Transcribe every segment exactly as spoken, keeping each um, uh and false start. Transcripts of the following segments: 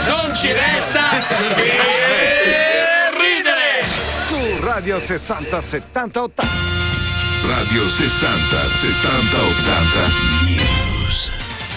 Non ci resta che ridere. Su Radio sessanta settanta ottanta. Radio sessanta settanta ottanta News.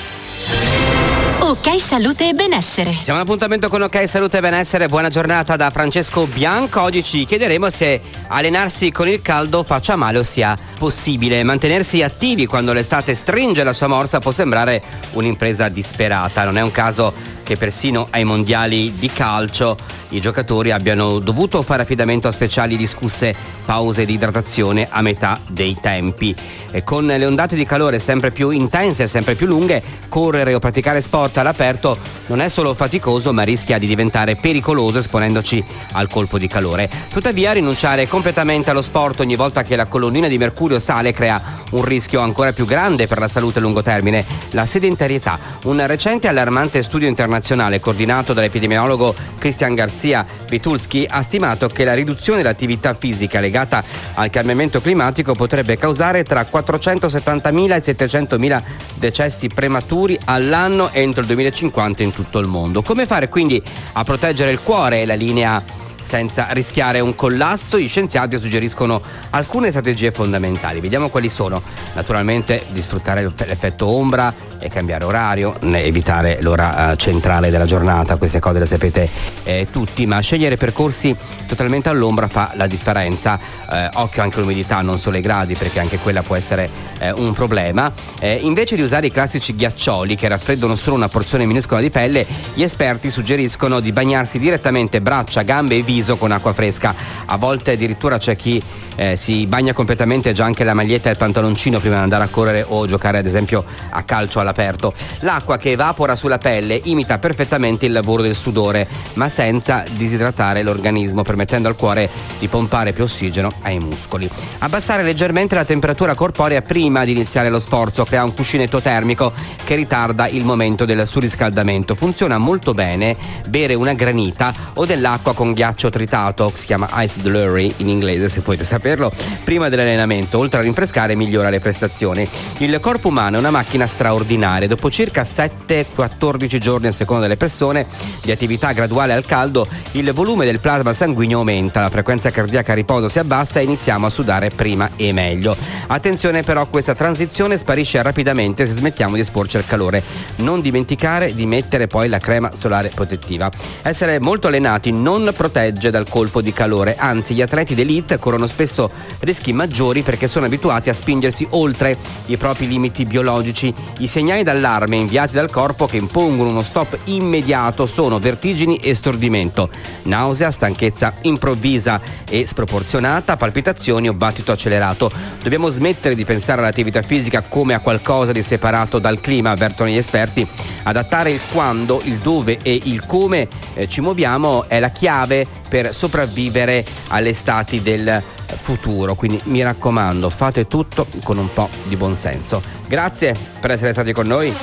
Ok Salute e Benessere. Siamo all'appuntamento con Ok Salute e Benessere. Buona giornata da Francesco Bianco. Oggi ci chiederemo se allenarsi con il caldo faccia male o sia possibile. Mantenersi attivi quando l'estate stringe la sua morsa può sembrare un'impresa disperata. Non è un caso che persino ai mondiali di calcio i giocatori abbiano dovuto fare affidamento a speciali discusse pause di idratazione a metà dei tempi. E con le ondate di calore sempre più intense e sempre più lunghe, correre o praticare sport all'aperto non è solo faticoso, ma rischia di diventare pericoloso esponendoci al colpo di calore. Tuttavia, rinunciare completamente allo sport ogni volta che la colonnina di mercurio sale crea un rischio ancora più grande per la salute a lungo termine: la sedentarietà. Un recente allarmante studio internazionale coordinato dall'epidemiologo Christian Garcia Vitulski ha stimato che la riduzione dell'attività fisica legata al cambiamento climatico potrebbe causare tra quattrocentosettantamila e settecentomila decessi prematuri all'anno entro il duemilacinquanta in tutto il mondo. Come fare quindi a proteggere il cuore e la linea senza rischiare un collasso? Gli scienziati suggeriscono alcune strategie fondamentali. Vediamo quali sono. Naturalmente di sfruttare l'effetto ombra e cambiare orario, evitare l'ora centrale della giornata, queste cose le sapete eh, tutti, ma scegliere percorsi totalmente all'ombra fa la differenza. Eh, occhio anche all'umidità, non solo ai gradi, perché anche quella può essere eh, un problema. Eh, invece di usare i classici ghiaccioli che raffreddano solo una porzione minuscola di pelle, gli esperti suggeriscono di bagnarsi direttamente braccia, gambe e viso con acqua fresca. A volte addirittura c'è chi eh, si bagna completamente già anche la maglietta e il pantaloncino prima di andare a correre o giocare ad esempio a calcio all'aperto. L'acqua che evapora sulla pelle imita perfettamente il lavoro del sudore, ma senza disidratare l'organismo, permettendo al cuore di pompare più ossigeno ai muscoli. Abbassare leggermente la temperatura corporea prima di iniziare lo sforzo crea un cuscinetto termico che ritarda il momento del surriscaldamento. Funziona molto bene bere una granita o dell'acqua con ghiaccio tritato, si chiama ice slurry in inglese se volete saperlo, prima dell'allenamento. Oltre a rinfrescare migliora le prestazioni. Il corpo umano è una macchina straordinaria. Dopo circa sette quattordici giorni, a seconda delle persone, di attività graduale al caldo, il volume del plasma sanguigno aumenta, la frequenza cardiaca a riposo si abbassa e iniziamo a sudare prima e meglio. Attenzione però, questa transizione sparisce rapidamente se smettiamo di esporci al calore. Non dimenticare di mettere poi la crema solare protettiva. Essere molto allenati non protegge dal colpo di calore, anzi gli atleti d'élite corrono spesso rischi maggiori perché sono abituati a spingersi oltre i propri limiti biologici. I segnali d'allarme inviati dal corpo che impongono uno stop immediato sono vertigini e stordimento, nausea, stanchezza improvvisa e sproporzionata, palpitazioni o battito accelerato. Dobbiamo smettere di pensare all'attività fisica come a qualcosa di separato dal clima, avvertono gli esperti. Adattare il quando, il dove e il come eh, ci muoviamo è la chiave per sopravvivere alle estati del futuro. Quindi mi raccomando, fate tutto con un po' di buonsenso. Grazie per essere stati con noi.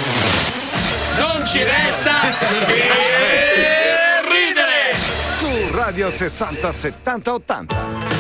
Non ci resta che ridere. Su Radio sessanta settanta ottanta.